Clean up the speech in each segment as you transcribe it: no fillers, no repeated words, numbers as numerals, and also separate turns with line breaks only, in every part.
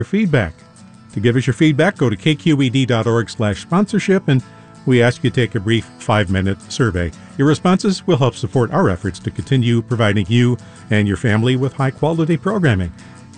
feedback. To give us your feedback, go to kqed.org/sponsorship, and we ask you to take a brief 5-minute survey. Your responses will help support our efforts to continue providing you and your family with high-quality programming.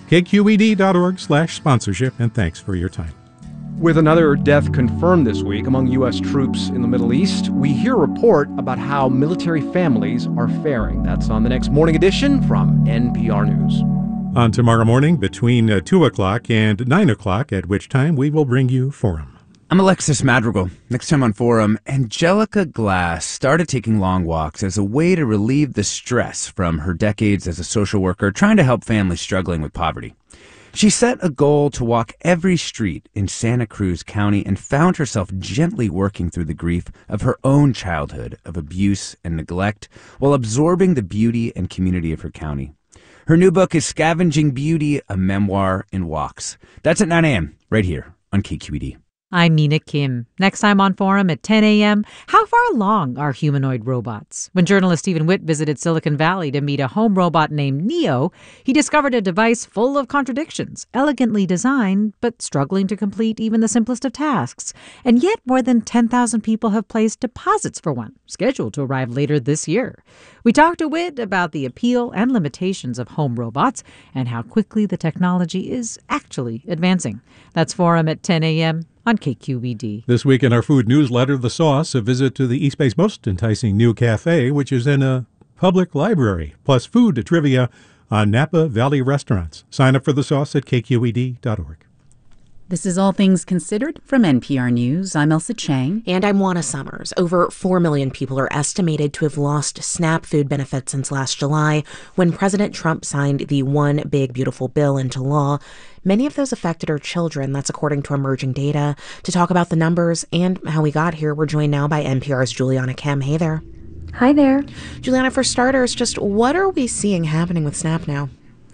kqed.org/sponsorship, and thanks for your time.
With another death confirmed this week among U.S. troops in the Middle East, we hear a report about how military families are faring. That's on the next Morning Edition from NPR News.
On tomorrow morning between 2 o'clock and 9 o'clock, at which time we will bring you Forum.
I'm Alexis Madrigal. Next time on Forum, Angelica Glass started taking long walks as a way to relieve the stress from her decades as a social worker trying to help families struggling with poverty. She set a goal to walk every street in Santa Cruz County and found herself gently working through the grief of her own childhood of abuse and neglect while absorbing the beauty and community of her county. Her new book is Scavenging Beauty, a memoir in walks. That's at 9 a.m. right here on KQED.
I'm Mina Kim. Next time on Forum at 10 a.m., how far along are humanoid robots? When journalist Stephen Witt visited Silicon Valley to meet a home robot named Neo, he discovered a device full of contradictions, elegantly designed, but struggling to complete even the simplest of tasks. And yet more than 10,000 people have placed deposits for one, scheduled to arrive later this year. We talked to Witt about the appeal and limitations of home robots and how quickly the technology is actually advancing. That's Forum at 10 a.m. on KQED.
This week in our food newsletter, The Sauce, a visit to the East Bay's most enticing new cafe, which is in a public library, plus food trivia on Napa Valley restaurants. Sign up for The Sauce at kqed.org.
This is All Things Considered from NPR News. I'm Elsa Chang.
And I'm Juana Summers. Over 4 million people are estimated to have lost SNAP food benefits since last July, when President Trump signed the One Big Beautiful Bill into law. Many of those affected are children. That's according to emerging data. To talk about the numbers and how we got here, we're joined now by NPR's Juliana Kemp. Hey there.
Hi there.
Juliana, for starters, just what are we seeing happening with SNAP now?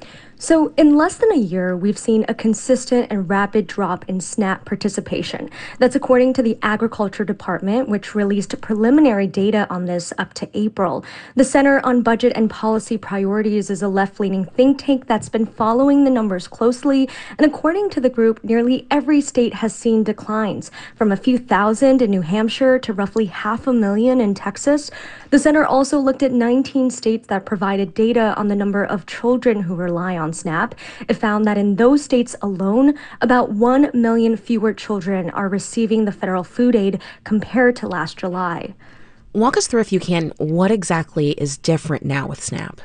So in less than a year, we've seen a consistent and rapid drop in SNAP participation. That's according to the Agriculture Department, which released preliminary data on this up to April. The Center on Budget and Policy Priorities is a left-leaning think tank that's been following the numbers closely. And according to the group, nearly every state has seen declines, from a few thousand in New Hampshire to roughly 500,000 in Texas. The center also looked at 19 states that provided data on the number of children who rely on SNAP. It found that in those states alone, about 1 million fewer children are receiving the federal food aid compared to last July.
Walk us through, if you can, what exactly is different now with SNAP?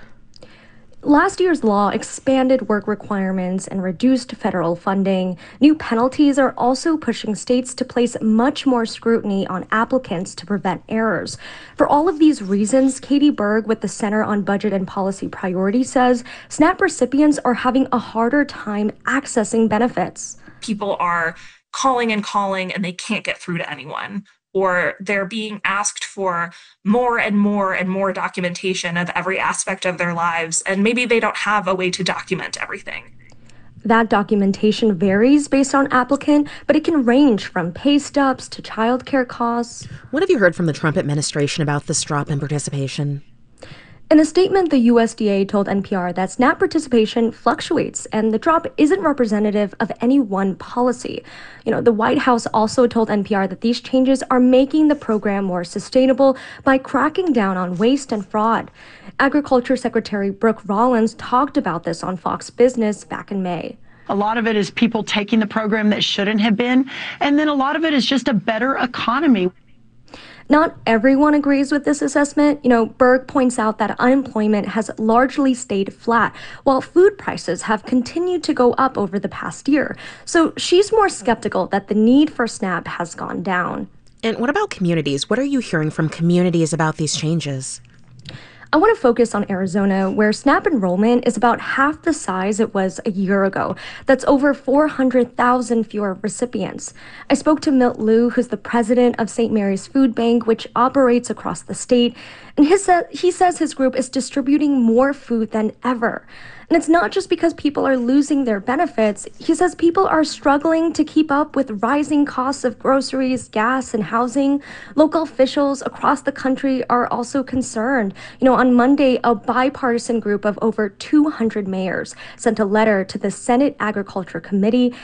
Last year's law expanded work requirements and reduced federal funding. New penalties are also pushing states to place much more scrutiny on applicants to prevent errors. For all of these reasons, Katie Berg with the Center on Budget and Policy Priorities says SNAP recipients are having a harder time accessing benefits.
People are calling and they can't get through to anyone. Or they're being asked for more and more and more documentation of every aspect of their lives, and maybe they don't have a way to document everything.
That documentation varies based on applicant, but it can range from pay stubs to childcare costs.
What have you heard from the Trump administration about this drop in participation?
In a statement, the USDA told NPR that SNAP participation fluctuates and the drop isn't representative of any one policy. The White House also told NPR that these changes are making the program more sustainable by cracking down on waste and fraud. Agriculture Secretary Brooke Rollins talked about this on Fox Business back in May.
A lot of it is people taking the program that shouldn't have been, and then a lot of it is just a better economy.
Not everyone agrees with this assessment. Berg points out that unemployment has largely stayed flat, while food prices have continued to go up over the past year. So she's more skeptical that the need for SNAP has gone down.
And what about communities? What are you hearing from communities about these changes?
I want to focus on Arizona, where SNAP enrollment is about half the size it was a year ago. That's over 400,000 fewer recipients. I spoke to Milt Liu, who's the president of St. Mary's Food Bank, which operates across the state. And he says his group is distributing more food than ever. And it's not just because people are losing their benefits. He says people are struggling to keep up with rising costs of groceries, gas, and housing. Local officials across the country are also concerned. On Monday, a bipartisan group of over 200 mayors sent a letter to the Senate Agriculture Committee